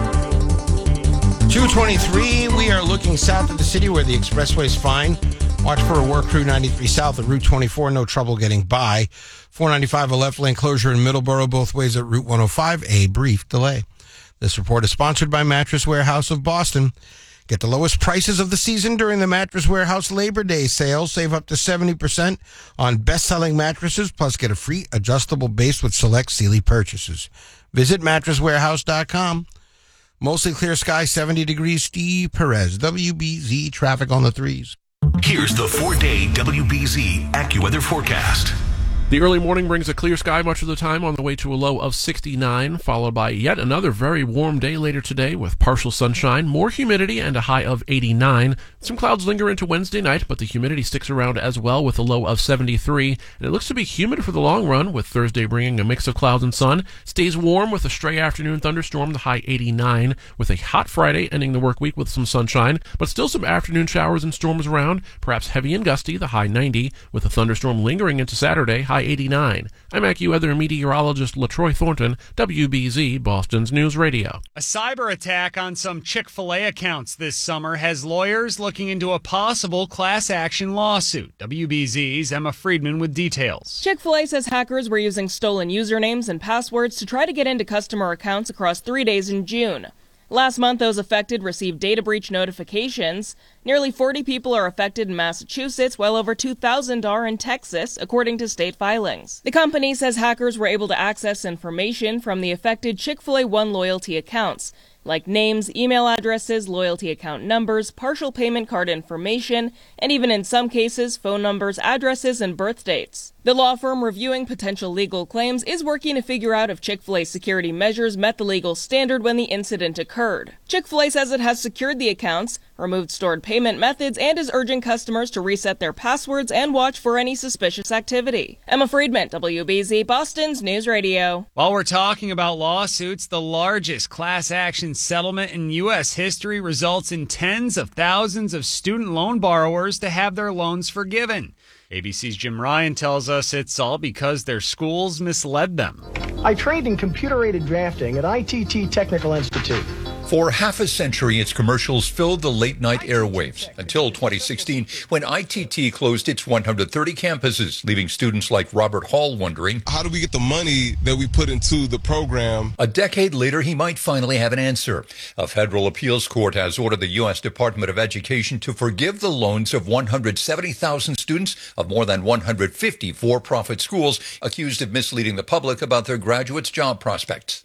two twenty-three, we are looking south of the city where the expressway is fine. Watch for a work crew ninety-three south at Route twenty-four. No trouble getting by. four ninety-five, a left lane closure in Middleborough, both ways at Route one oh five. A brief delay. This report is sponsored by Mattress Warehouse of Boston. Get the lowest prices of the season during the Mattress Warehouse Labor Day sale. Save up to seventy percent on best-selling mattresses, plus get a free adjustable base with select Sealy purchases. Visit mattress warehouse dot com. Mostly clear sky, seventy degrees. Steve Perez, W B Z, traffic on the threes. Here's the four-day W B Z AccuWeather forecast. The early morning brings a clear sky much of the time on the way to a low of sixty-nine, followed by yet another very warm day later today with partial sunshine, more humidity, and a high of eighty-nine. Some clouds linger into Wednesday night, but the humidity sticks around as well with a low of seventy-three. And it looks to be humid for the long run, with Thursday bringing a mix of clouds and sun. Stays warm with a stray afternoon thunderstorm, the high eighty-nine, with a hot Friday ending the work week with some sunshine, but still some afternoon showers and storms around, perhaps heavy and gusty, the high ninety, with a thunderstorm lingering into Saturday, high eighty-nine. I'm AccuWeather meteorologist LaTroy Thornton, W B Z, Boston's News Radio. A cyber attack on some Chick-fil-A accounts this summer has lawyers looking into a possible class action lawsuit. W B Z's Emma Friedman with details. Chick-fil-A says hackers were using stolen usernames and passwords to try to get into customer accounts across three days in June. Last month, those affected received data breach notifications. Nearly forty people are affected in Massachusetts, while over two thousand are in Texas, according to state filings. The company says hackers were able to access information from the affected Chick-fil-A One loyalty accounts, like names, email addresses, loyalty account numbers, partial payment card information, and even in some cases, phone numbers, addresses, and birth dates. The law firm reviewing potential legal claims is working to figure out if Chick-fil-A security measures met the legal standard when the incident occurred. Chick-fil-A says it has secured the accounts, removed stored payment methods, and is urging customers to reset their passwords and watch for any suspicious activity. Emma Friedman, W B Z, Boston's News Radio. While we're talking about lawsuits, the largest class action settlement in U S history results in tens of thousands of student loan borrowers to have their loans forgiven. A B C's Jim Ryan tells us it's all because their schools misled them. I trained in computer-aided drafting at I T T Technical Institute. For half a century, its commercials filled the late-night airwaves until twenty sixteen, when I T T closed its one hundred thirty campuses, leaving students like Robert Hall wondering, how do we get the money that we put into the program? A decade later, he might finally have an answer. A federal appeals court has ordered the U S Department of Education to forgive the loans of one hundred seventy thousand students of more than one hundred fifty for-profit schools accused of misleading the public about their graduates' job prospects.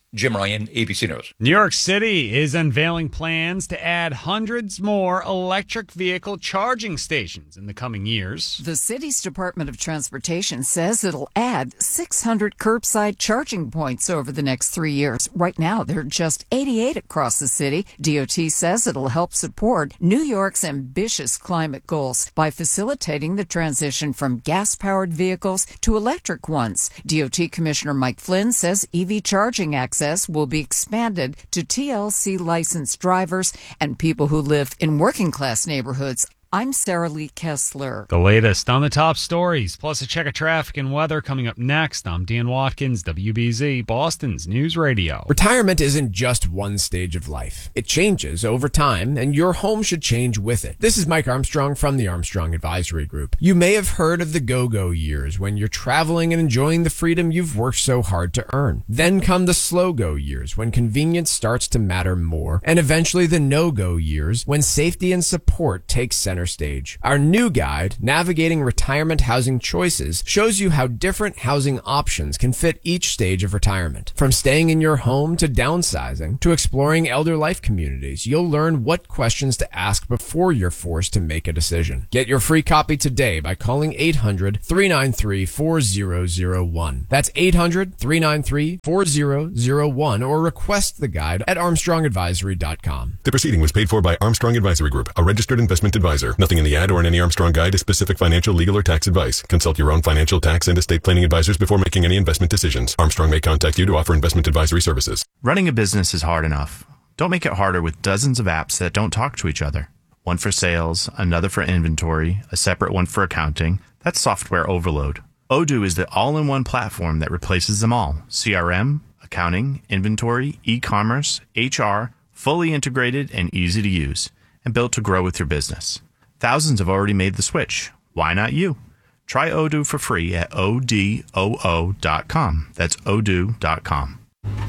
Jim Ryan, A B C News. New York City is unveiling plans to add hundreds more electric vehicle charging stations in the coming years. The city's Department of Transportation says it'll add six hundred curbside charging points over the next three years. Right now, there are just eighty-eight across the city. D O T says it'll help support New York's ambitious climate goals by facilitating the transition from gas-powered vehicles to electric ones. D O T Commissioner Mike Flynn says E V charging access will be expanded to T L C licensed drivers and people who live in working class neighborhoods. I'm Sarah Lee Kessler. The latest on the top stories, plus a check of traffic and weather coming up next. I'm Dan Watkins, W B Z, Boston's News Radio. Retirement isn't just one stage of life. It changes over time, and your home should change with it. This is Mike Armstrong from the Armstrong Advisory Group. You may have heard of the go-go years, when you're traveling and enjoying the freedom you've worked so hard to earn. Then come the slow-go years, when convenience starts to matter more, and eventually the no-go years, when safety and support take center stage. Our new guide, Navigating Retirement Housing Choices, shows you how different housing options can fit each stage of retirement. From staying in your home to downsizing to exploring elder life communities, you'll learn what questions to ask before you're forced to make a decision. Get your free copy today by calling eight hundred, three nine three, four zero zero one. That's eight hundred, three nine three, four zero zero one, or request the guide at armstrong advisory dot com. The proceeding was paid for by Armstrong Advisory Group, a registered investment advisor. Nothing in the ad or in any Armstrong guide is specific financial, legal, or tax advice. Consult your own financial, tax, and estate planning advisors before making any investment decisions. Armstrong may contact you to offer investment advisory services. Running a business is hard enough. Don't make it harder with dozens of apps that don't talk to each other. One for sales, another for inventory, a separate one for accounting. That's software overload. Odoo is the all-in-one platform that replaces them all. C R M, accounting, inventory, e-commerce, H R, fully integrated and easy to use, and built to grow with your business. Thousands have already made the switch. Why not you? Try Odoo for free at O D O O dot com. That's odoo dot com.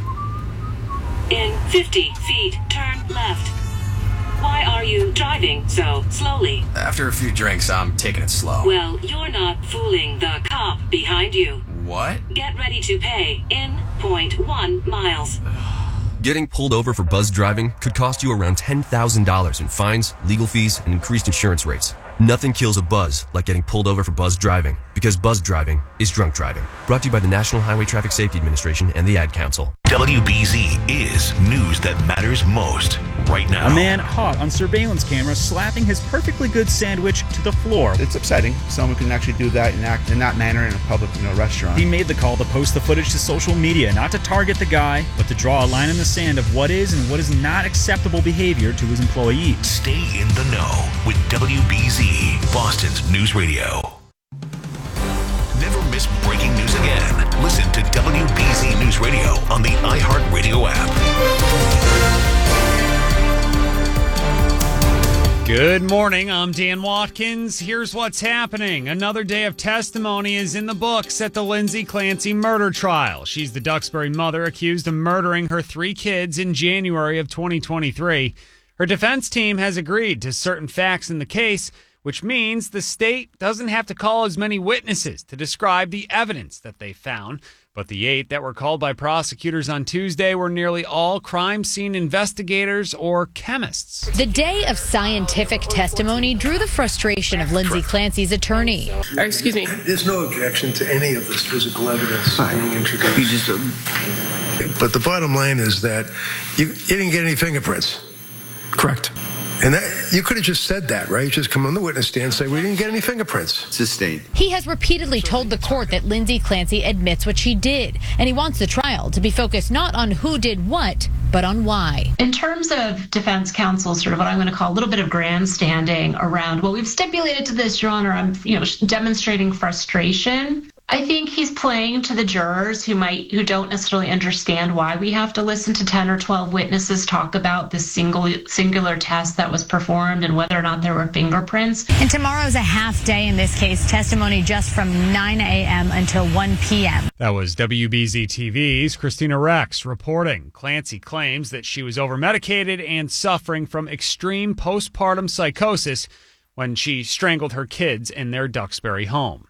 In fifty feet, turn left. Why are you driving so slowly? After a few drinks, I'm taking it slow. Well, you're not fooling the cop behind you. What? Get ready to pay in point one miles. Getting pulled over for buzz driving could cost you around ten thousand dollars in fines, legal fees, and increased insurance rates. Nothing kills a buzz like getting pulled over for buzz driving, because buzz driving is drunk driving. Brought to you by the National Highway Traffic Safety Administration and the Ad Council. W B Z is news that matters most right now. A man caught on surveillance camera slapping his perfectly good sandwich to the floor. It's upsetting. Someone can actually do that and act in that manner in a public, you know, restaurant. He made the call to post the footage to social media, not to target the guy, but to draw a line in the sand of what is and what is not acceptable behavior to his employees. Stay in the know with W B Z, Boston's News Radio. Never miss breaking news again. Listen to W B Z News Radio on the iHeartRadio app. Good morning, I'm Dan Watkins. Here's what's happening. Another day of testimony is in the books at the Lindsay Clancy murder trial. She's the Duxbury mother accused of murdering her three kids in January of twenty twenty-three. Her defense team has agreed to certain facts in the case, which means the state doesn't have to call as many witnesses to describe the evidence that they found. But the eight that were called by prosecutors on Tuesday were nearly all crime scene investigators or chemists. The day of scientific testimony drew the frustration of Lindsay Clancy's attorney. Uh, excuse me. There's no objection to any of this physical evidence being introduced. You just, uh... But the bottom line is that you, you didn't get any fingerprints. Correct. And that, you could have just said that, right? Just come on the witness stand and say, we didn't get any fingerprints. Sustained. He has repeatedly told the court that Lindsay Clancy admits what she did, and he wants the trial to be focused not on who did what, but on why. In terms of defense counsel, sort of what I'm going to call a little bit of grandstanding around, well, we've stipulated to this, Your Honor, I'm you know demonstrating frustration. I think he's playing to the jurors who might who don't necessarily understand why we have to listen to ten or twelve witnesses talk about this single singular test that was performed and whether or not there were fingerprints. And tomorrow's a half day in this case, testimony just from nine a.m. until one p.m. That was W B Z T V's Christina Rex reporting. Clancy claims that she was overmedicated and suffering from extreme postpartum psychosis when she strangled her kids in their Duxbury home.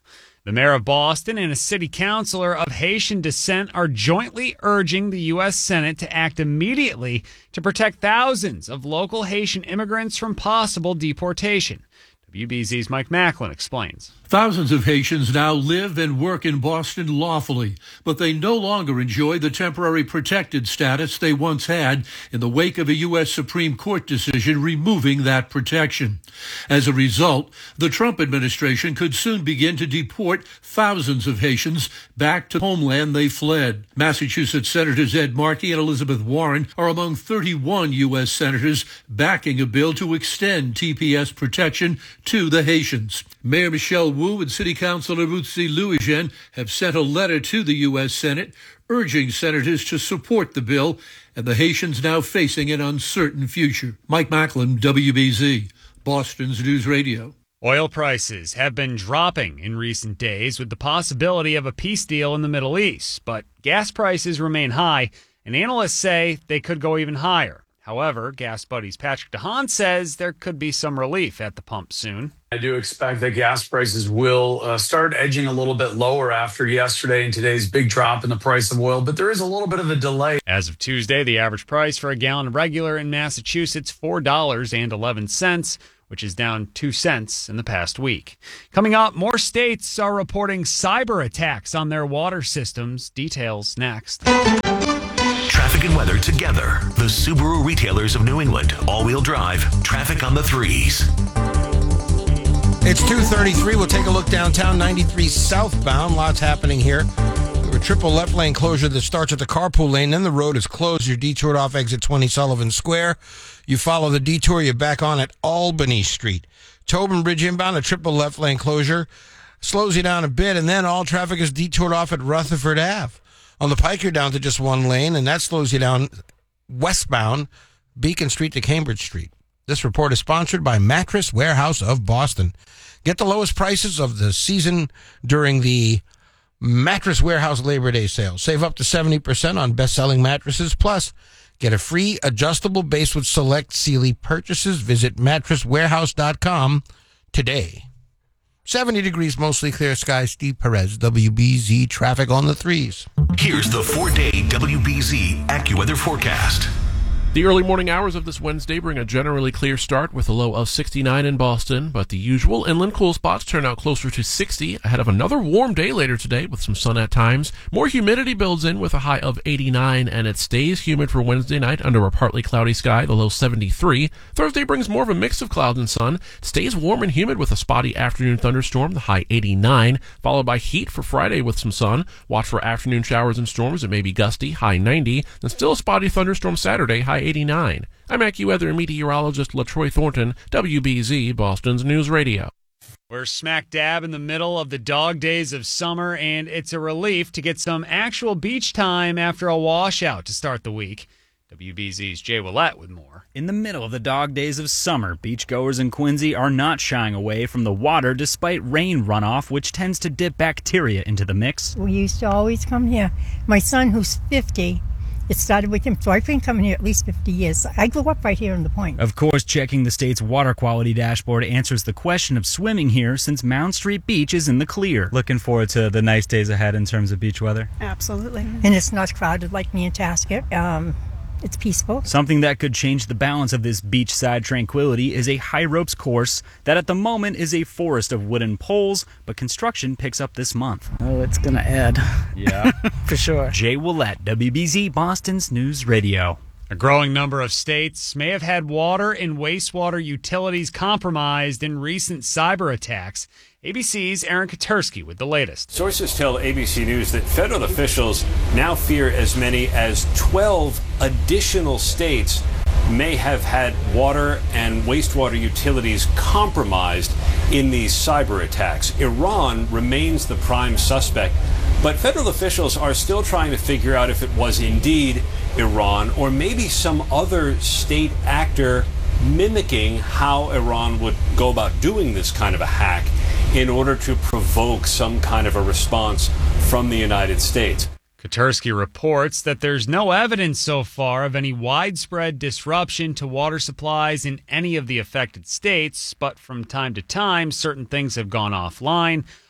The mayor of Boston and a city councilor of Haitian descent are jointly urging the U S Senate to act immediately to protect thousands of local Haitian immigrants from possible deportation. W B Z's Mike Macklin explains. Thousands of Haitians now live and work in Boston lawfully, but they no longer enjoy the temporary protected status they once had in the wake of a U S Supreme Court decision removing that protection. As a result, the Trump administration could soon begin to deport thousands of Haitians back to the homeland they fled. Massachusetts Senators Ed Markey and Elizabeth Warren are among thirty-one U S senators backing a bill to extend T P S protection to the Haitians. Mayor Michelle Wu and City Councilor Ruth C. Louijen have sent a letter to the U S Senate urging senators to support the bill and the Haitians now facing an uncertain future. Mike Macklin, W B Z, Boston's News Radio. Oil prices have been dropping in recent days with the possibility of a peace deal in the Middle East, but gas prices remain high, and analysts say they could go even higher. However, Gas Buddy's Patrick DeHaan says there could be some relief at the pump soon. I do expect that gas prices will uh, start edging a little bit lower after yesterday and today's big drop in the price of oil, but there is a little bit of a delay. As of Tuesday, the average price for a gallon of regular in Massachusetts, four dollars and eleven cents, which is down two cents in the past week. Coming up, more states are reporting cyber attacks on their water systems. Details next. Traffic and weather together. The Subaru retailers of New England. All-wheel drive. Traffic on the threes. It's two thirty-three. We'll take a look downtown, ninety-three southbound. Lots happening here. A triple left lane closure that starts at the carpool lane. Then the road is closed. You're detoured off exit twenty Sullivan Square. You follow the detour. You're back on at Albany Street. Tobin Bridge inbound, a triple left lane closure. Slows you down a bit, and then all traffic is detoured off at Rutherford Avenue. On the Pike, you're down to just one lane, and that slows you down westbound, Beacon Street to Cambridge Street. This report is sponsored by Mattress Warehouse of Boston. Get the lowest prices of the season during the Mattress Warehouse Labor Day sale. Save up to seventy percent on best-selling mattresses. Plus, get a free adjustable base with select Sealy purchases. Visit mattress warehouse dot com today. seventy degrees, mostly clear skies. Steve Perez, W B Z traffic on the threes. Here's the four-day W B Z AccuWeather forecast. The early morning hours of this Wednesday bring a generally clear start with a low of sixty-nine in Boston, but the usual inland cool spots turn out closer to sixty ahead of another warm day later today with some sun at times. More humidity builds in with a high of eighty-nine, and it stays humid for Wednesday night under a partly cloudy sky, the low seventy-three. Thursday brings more of a mix of clouds and sun. It stays warm and humid with a spotty afternoon thunderstorm, the high eighty-nine, followed by heat for Friday with some sun. Watch for afternoon showers and storms. It may be gusty, high ninety. Then still a spotty thunderstorm Saturday, high eighty-nine. I'm AccuWeather meteorologist LaTroy Thornton, W B Z, Boston's News Radio. We're smack dab in the middle of the dog days of summer, and it's a relief to get some actual beach time after a washout to start the week. W B Z's Jay Willett with more. In the middle of the dog days of summer, beachgoers in Quincy are not shying away from the water despite rain runoff, which tends to dip bacteria into the mix. We used to always come here. My son, who's fifty, it started with him, so I've been coming here at least fifty years. I grew up right here in the Point. Of course, checking the state's water quality dashboard answers the question of swimming here since Mound Street Beach is in the clear. Looking forward to the nice days ahead in terms of beach weather? Absolutely. And it's not crowded like Nantasket. Um, it's peaceful. Something that could change the balance of this beachside tranquility is a high ropes course that at the moment is a forest of wooden poles, but construction picks up this month. Oh, it's going to add. Yeah. For sure. Jay Willett, W B Z, Boston's News Radio. A growing number of states may have had water and wastewater utilities compromised in recent cyber attacks. A B C's Aaron Katersky with the latest. Sources tell A B C News that federal officials now fear as many as twelve additional states may have had water and wastewater utilities compromised in these cyber attacks. Iran remains the prime suspect, but federal officials are still trying to figure out if it was indeed Iran or maybe some other state actor mimicking how Iran would go about doing this kind of a hack in order to provoke some kind of a response from the United States. Katersky reports that there's no evidence so far of any widespread disruption to water supplies in any of the affected states, but from time to time, certain things have gone offline.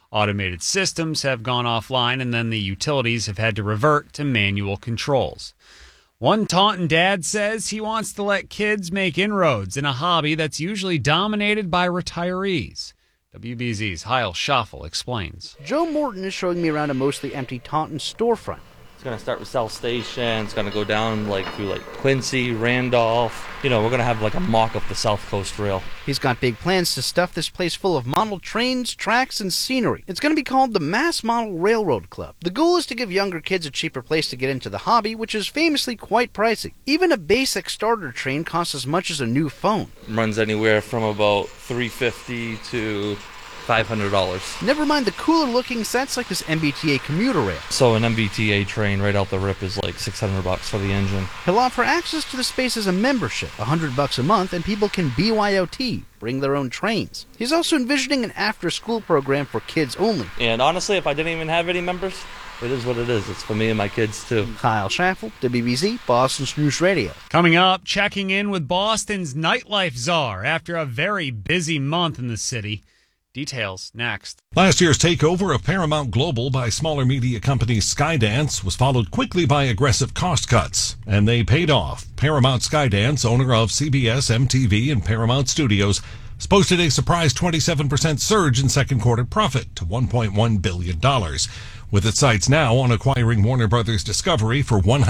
Automated systems have gone offline, and then the utilities have had to revert to manual controls. One Taunton dad says he wants to let kids make inroads in a hobby that's usually dominated by retirees. W B Z's Heil Schaffel explains. Joe Morton is showing me around a mostly empty Taunton storefront. It's going to start with South Station. It's going to go down like through like Quincy, Randolph. You know, we're going to have like a mock of the South Coast Rail. He's got big plans to stuff this place full of model trains, tracks, and scenery. It's going to be called the Mass Model Railroad Club. The goal is to give younger kids a cheaper place to get into the hobby, which is famously quite pricey. Even a basic starter train costs as much as a new phone. Runs anywhere from about three hundred fifty dollars to five hundred dollars. Never mind the cooler looking sets like this M B T A commuter rail. So an M B T A train right out the rip is like six hundred bucks for the engine. He'll offer access to the space as a membership, one hundred bucks a month, and people can B Y O T, bring their own trains. He's also envisioning an after-school program for kids only. And honestly, if I didn't even have any members, it is what it is. It's for me and my kids, too. Kyle Schaffel, W B Z, Boston's News Radio. Coming up, checking in with Boston's nightlife czar after a very busy month in the city. Details next. Last year's takeover of Paramount Global by smaller media company Skydance was followed quickly by aggressive cost cuts, and they paid off. Paramount Skydance, owner of C B S, M T V, and Paramount Studios, posted a surprise twenty-seven percent surge in second quarter profit to one point one billion dollars, with its sights now on acquiring Warner Brothers Discovery for one hundred